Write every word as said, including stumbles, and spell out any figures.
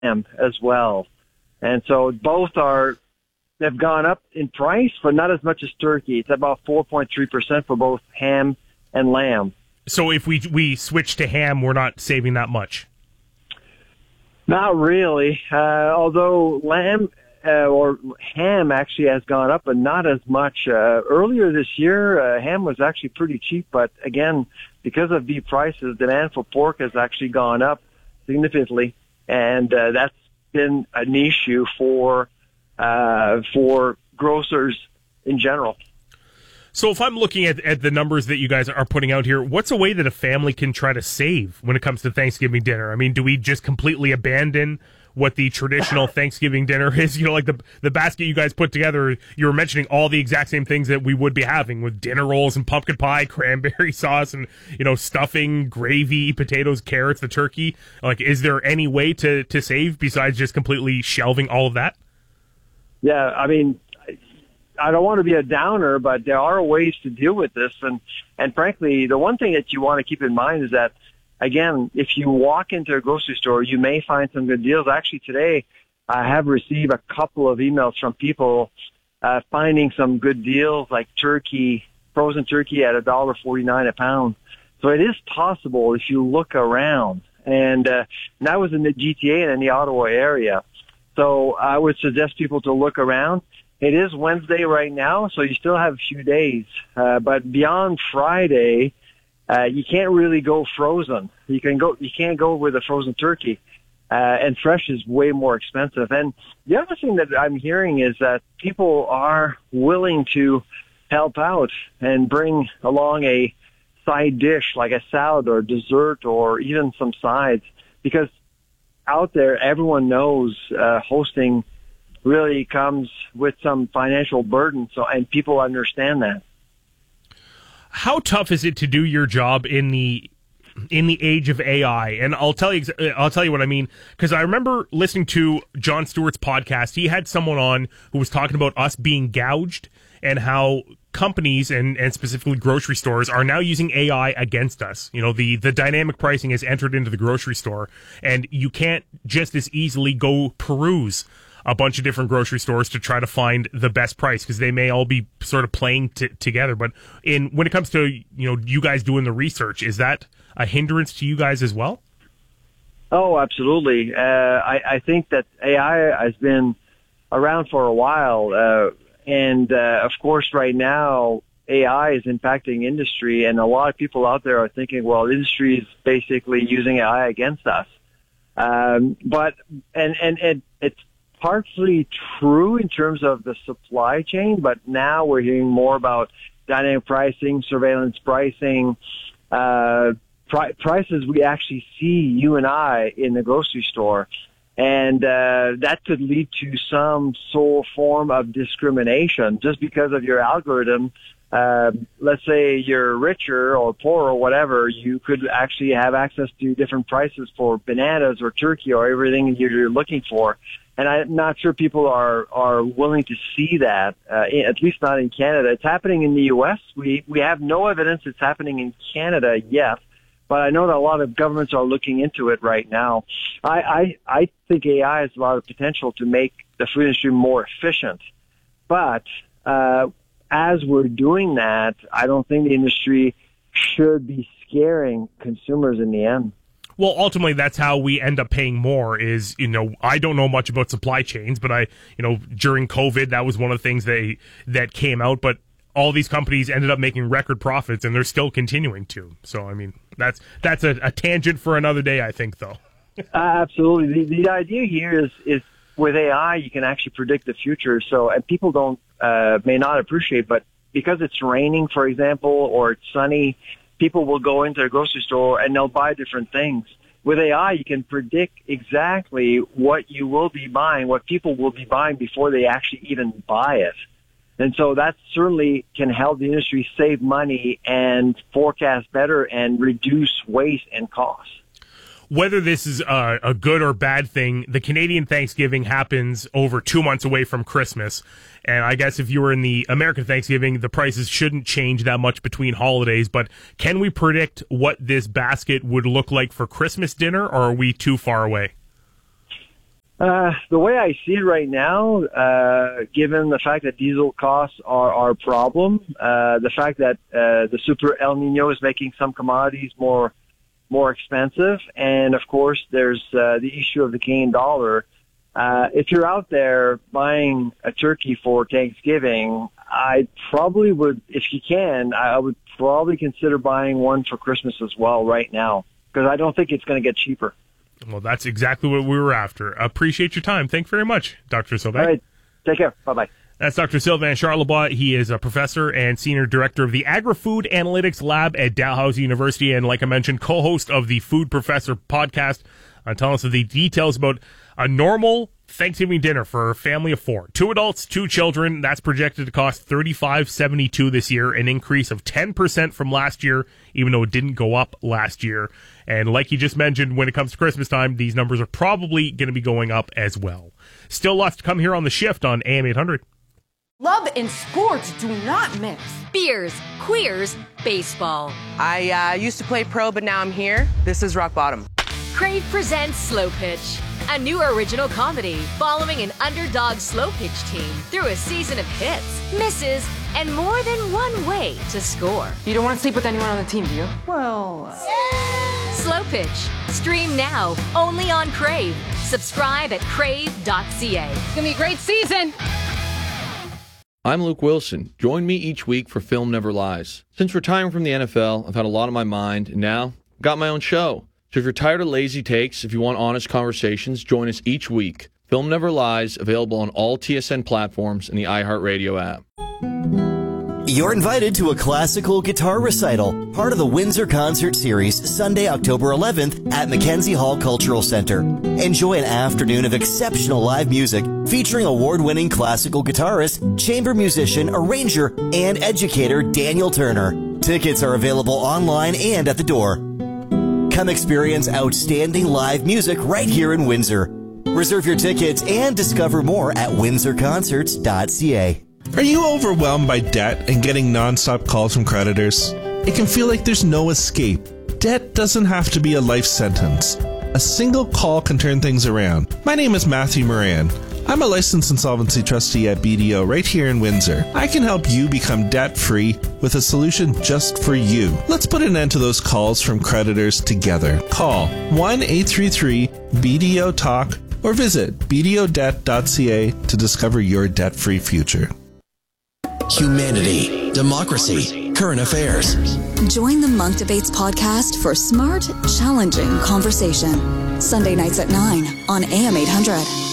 ham as well. And so both are, they've gone up in price, but not as much as turkey. It's about four point three percent for both ham and lamb. So if we we switch to ham, we're not saving that much? Not really. Uh, although lamb uh, or ham actually has gone up, but not as much. Uh, earlier this year, uh, ham was actually pretty cheap, but again, because of beef prices, demand for pork has actually gone up significantly, and uh, that's been an issue for uh, for grocers in general. So if I'm looking at, at the numbers that you guys are putting out here, what's a way that a family can try to save when it comes to Thanksgiving dinner? I mean, do we just completely abandon what the traditional Thanksgiving dinner is? You know, like the the basket you guys put together, you were mentioning all the exact same things that we would be having with dinner rolls and pumpkin pie, cranberry sauce, and, you know, stuffing, gravy, potatoes, carrots, the turkey. Like, is there any way to, to save besides just completely shelving all of that? Yeah, I mean, I don't want to be a downer, but there are ways to deal with this. And, and frankly, the one thing that you want to keep in mind is that, again, if you walk into a grocery store, you may find some good deals. Actually, today, I have received a couple of emails from people uh, finding some good deals, like turkey, frozen turkey at one dollar forty-nine a pound. So it is possible if you look around. And, uh, and that was in the G T A and in the Ottawa area. So I would suggest people to look around. It is Wednesday right now, so you still have a few days. Uh, but beyond Friday, uh, you can't really go frozen. You can go, you can't go with a frozen turkey. Uh, and fresh is way more expensive. And the other thing that I'm hearing is that people are willing to help out and bring along a side dish like a salad or dessert or even some sides, because out there, everyone knows, uh, hosting really comes with some financial burden. So, and people understand that. How tough is it to do your job in the in the age of A I? And I'll tell you, I'll tell you what I mean, because I remember listening to Jon Stewart's podcast. He had someone on who was talking about us being gouged and how companies and, and specifically grocery stores are now using A I against us. You know, the, the dynamic pricing has entered into the grocery store, and you can't just as easily go peruse a bunch of different grocery stores to try to find the best price, because they may all be sort of playing t- together. But in when it comes to, you know, you guys doing the research, is that a hindrance to you guys as well? Oh, absolutely. Uh, I, I think that A I has been around for a while. Uh, and, uh, of course, right now, A I is impacting industry, and a lot of people out there are thinking, well, industry is basically using A I against us. Um, but, and, and, and it's partially true in terms of the supply chain, but now we're hearing more about dynamic pricing, surveillance pricing, uh, pri- prices we actually see, you and I, in the grocery store. And uh, that could lead to some sort form of discrimination just because of your algorithm. Uh, let's say you're richer or poor or whatever, you could actually have access to different prices for bananas or turkey or everything you're looking for. And I'm not sure people are, are willing to see that, uh, at least not in Canada. It's happening in the U S. We, we have no evidence it's happening in Canada yet, but I know that a lot of governments are looking into it right now. I, I, I think A I has a lot of potential to make the food industry more efficient. But, uh, as we're doing that, I don't think the industry should be scaring consumers in the end. Well, ultimately, that's how we end up paying more is, you know, I don't know much about supply chains, but I, you know, during COVID, that was one of the things they, that came out, but all these companies ended up making record profits, and they're still continuing to. So, I mean, that's, that's a, a tangent for another day, I think, though. uh, absolutely. The, the idea here is, is with A I, you can actually predict the future. So, and people don't, uh, may not appreciate, but because it's raining, for example, or it's sunny, people will go into a grocery store and they'll buy different things. With A I, you can predict exactly what you will be buying, what people will be buying before they actually even buy it. And so that certainly can help the industry save money and forecast better and reduce waste and costs. Whether this is a, a good or bad thing, the Canadian Thanksgiving happens over two months away from Christmas. And I guess if you were in the American Thanksgiving, the prices shouldn't change that much between holidays. But can we predict what this basket would look like for Christmas dinner, or are we too far away? Uh, the way I see it right now, uh, given the fact that diesel costs are our problem, uh, the fact that uh, the super El Nino is making some commodities more more expensive, and of course there's uh, the issue of the Canadian dollar. Uh, if you're out there buying a turkey for Thanksgiving, I probably would, if you can, I would probably consider buying one for Christmas as well right now, because I don't think it's going to get cheaper. Well, that's exactly what we were after. Appreciate your time. Thanks very much, Doctor Sylvain. All right. Take care. Bye-bye. That's Doctor Sylvain Charlebois. He is a professor and senior director of the Agri-Food Analytics Lab at Dalhousie University, and like I mentioned, co-host of the Food Professor podcast, uh, telling us the details about a normal Thanksgiving dinner for a family of four. Two adults, two children. That's projected to cost thirty-five seventy-two this year, an increase of ten percent from last year, even though it didn't go up last year. And like you just mentioned, when it comes to Christmas time, these numbers are probably going to be going up as well. Still lots to come here on The Shift on A M eight hundred. Love and sports do not mix. Beers, queers, baseball. I uh, used to play pro, but now I'm here. This is rock bottom. Crave presents Slow Pitch, a new original comedy following an underdog slow pitch team through a season of hits, misses, and more than one way to score. You don't want to sleep with anyone on the team, do you? Well... Uh... Slow Pitch. Stream now, only on Crave. Subscribe at crave dot c a. It's going to be a great season! I'm Luke Wilson. Join me each week for Film Never Lies. Since retiring from the N F L, I've had a lot on my mind, and now I've got my own show. So if you're tired of lazy takes, if you want honest conversations, join us each week. Film Never Lies, available on all T S N platforms and the iHeartRadio app. You're invited to a classical guitar recital, part of the Windsor Concert Series, Sunday, October eleventh at Mackenzie Hall Cultural Center. Enjoy an afternoon of exceptional live music featuring award-winning classical guitarist, chamber musician, arranger, and educator Daniel Turner. Tickets are available online and at the door. Come experience outstanding live music right here in Windsor. Reserve your tickets and discover more at windsor concerts dot c a. Are you overwhelmed by debt and getting nonstop calls from creditors? It can feel like there's no escape. Debt doesn't have to be a life sentence. A single call can turn things around. My name is Matthew Moran. I'm a licensed insolvency trustee at B D O right here in Windsor. I can help you become debt-free with a solution just for you. Let's put an end to those calls from creditors together. Call one eight three three B D O talk or visit b d o debt dot c a to discover your debt-free future. Humanity, democracy, current affairs. Join the Monk Debates podcast for smart, challenging conversation. Sunday nights at nine on A M eight hundred.